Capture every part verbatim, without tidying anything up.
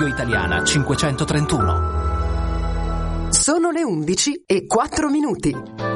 Radio Italiana cinquecentotrentuno. Sono le undici e quattro minuti.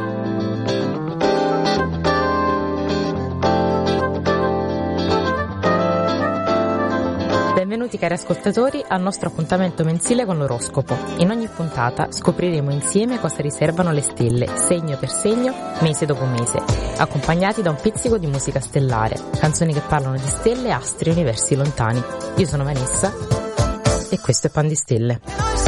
Benvenuti cari ascoltatori al nostro appuntamento mensile con l'oroscopo. In ogni puntata scopriremo insieme cosa riservano le stelle, segno per segno, mese dopo mese, accompagnati da un pizzico di musica stellare, canzoni che parlano di stelle, astri e universi lontani. Io sono Vanessa e questo è Pan di Stelle.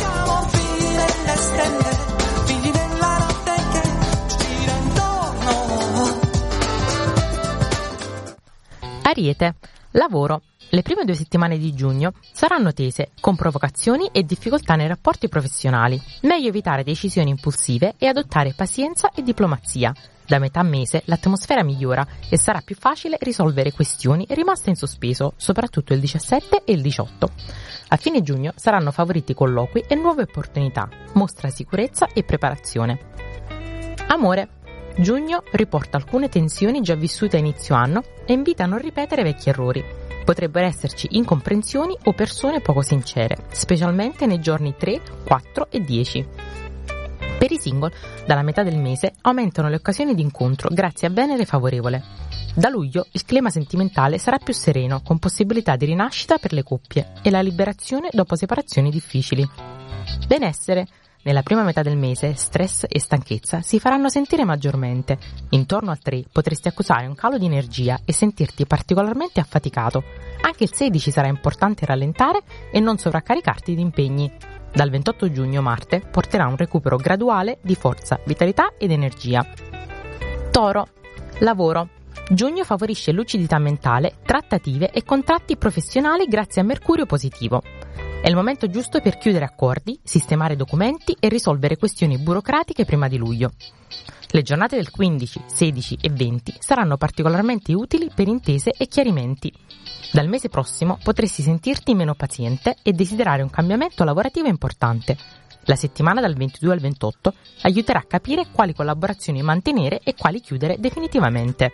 Ariete, lavoro. Le prime due settimane di giugno saranno tese con provocazioni e difficoltà nei rapporti professionali. Meglio evitare decisioni impulsive e adottare pazienza e diplomazia. Da metà mese l'atmosfera migliora e sarà più facile risolvere questioni rimaste in sospeso, soprattutto il diciassette e il diciotto. A fine giugno saranno favoriti colloqui e nuove opportunità. Mostra sicurezza e preparazione. Amore. Giugno riporta alcune tensioni già vissute a inizio anno e invita a non ripetere vecchi errori. Potrebbero esserci incomprensioni o persone poco sincere, specialmente nei giorni tre, quattro e dieci. Per i single, dalla metà del mese aumentano le occasioni di incontro grazie a Venere favorevole. Da luglio il clima sentimentale sarà più sereno, con possibilità di rinascita per le coppie e la liberazione dopo separazioni difficili. Benessere. Nella prima metà del mese, stress e stanchezza si faranno sentire maggiormente. Intorno al tre potresti accusare un calo di energia e sentirti particolarmente affaticato. Anche il sedici sarà importante rallentare e non sovraccaricarti di impegni. Dal ventotto giugno Marte porterà un recupero graduale di forza, vitalità ed energia. Toro. Lavoro. Giugno favorisce lucidità mentale, trattative e contratti professionali grazie a Mercurio positivo. È il momento giusto per chiudere accordi, sistemare documenti e risolvere questioni burocratiche prima di luglio. Le giornate del quindici, sedici e venti saranno particolarmente utili per intese e chiarimenti. Dal mese prossimo potresti sentirti meno paziente e desiderare un cambiamento lavorativo importante. La settimana dal ventidue al ventotto aiuterà a capire quali collaborazioni mantenere e quali chiudere definitivamente.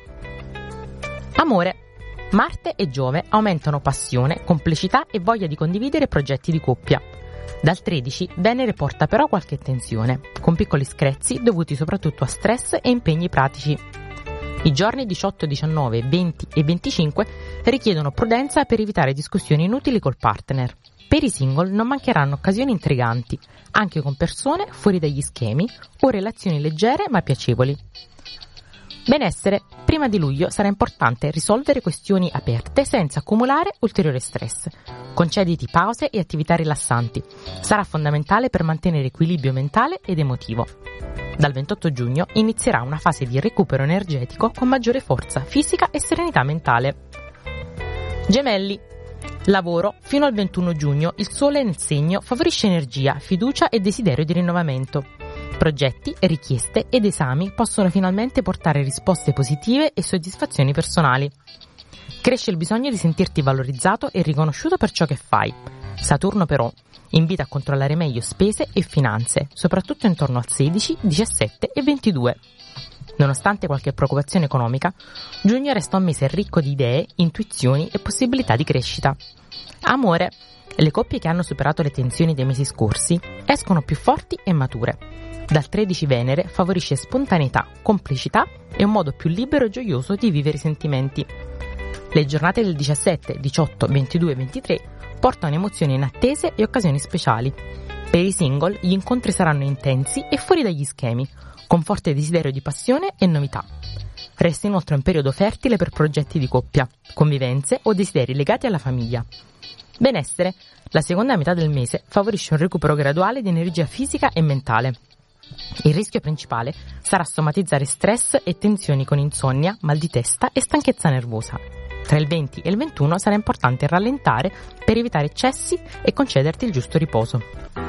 Amore. Marte e Giove aumentano passione, complicità e voglia di condividere progetti di coppia. Dal tredici Venere porta però qualche tensione, con piccoli screzi dovuti soprattutto a stress e impegni pratici. I giorni diciotto, diciannove, venti e venticinque richiedono prudenza per evitare discussioni inutili col partner. Per i single non mancheranno occasioni intriganti, anche con persone fuori dagli schemi o relazioni leggere ma piacevoli. Benessere. Prima di luglio sarà importante risolvere questioni aperte senza accumulare ulteriore stress. Concediti pause e attività rilassanti. Sarà fondamentale per mantenere equilibrio mentale ed emotivo. Dal ventotto giugno inizierà una fase di recupero energetico con maggiore forza fisica e serenità mentale. Gemelli. Lavoro. Fino al ventuno giugno il Sole nel segno favorisce energia, fiducia e desiderio di rinnovamento. Progetti, richieste ed esami possono finalmente portare risposte positive e soddisfazioni personali. Cresce il bisogno di sentirti valorizzato e riconosciuto per ciò che fai. Saturno però invita a controllare meglio spese e finanze, soprattutto intorno al sedici, diciassette e ventidue. Nonostante qualche preoccupazione economica, giugno resta un mese ricco di idee, intuizioni e possibilità di crescita. Amore. Le coppie che hanno superato le tensioni dei mesi scorsi escono più forti e mature. Dal tredici Venere favorisce spontaneità, complicità e un modo più libero e gioioso di vivere i sentimenti. Le giornate del diciassette, diciotto, ventidue e ventitré portano emozioni inattese e occasioni speciali. Per i single gli incontri saranno intensi e fuori dagli schemi, con forte desiderio di passione e novità. Resta inoltre un periodo fertile per progetti di coppia, convivenze o desideri legati alla famiglia. Benessere. La seconda metà del mese favorisce un recupero graduale di energia fisica e mentale. Il rischio principale sarà somatizzare stress e tensioni con insonnia, mal di testa e stanchezza nervosa. Tra il venti e il ventuno sarà importante rallentare per evitare eccessi e concederti il giusto riposo.